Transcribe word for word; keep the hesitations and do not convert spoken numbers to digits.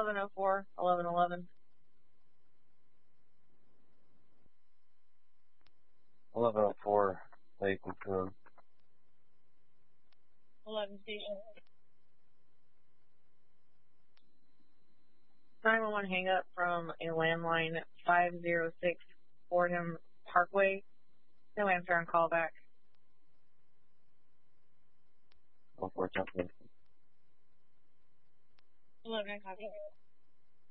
eleven oh four, eleven eleven. eleven oh four, Lake Coon. eleven station. nine one one hang up from a landline five oh six Fordham Parkway. No answer on callback. one four, jump in. eleven, copy.